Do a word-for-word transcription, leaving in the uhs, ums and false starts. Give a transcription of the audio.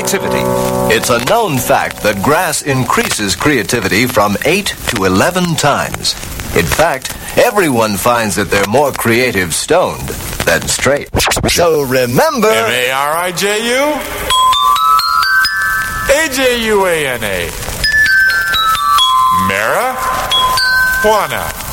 creativity. It's a known fact that grass increases creativity from eight to eleven times. In fact, everyone finds that they're more creative stoned than straight. So remember... M A R I J U A J U A N A Marijuana.